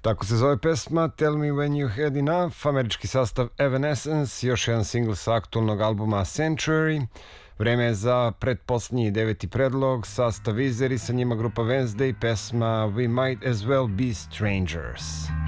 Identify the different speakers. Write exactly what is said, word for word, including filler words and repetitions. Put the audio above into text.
Speaker 1: Tako se zove pesma Tell Me When You Had Enough, američki sastav Evanescence, još jedan singl sa aktualnog albuma Sanctuary. Vreme je za pretposlednji deveti predlog, sastav Izer i sa njima grupa Wednesday, pesma We Might As Well Be Strangers.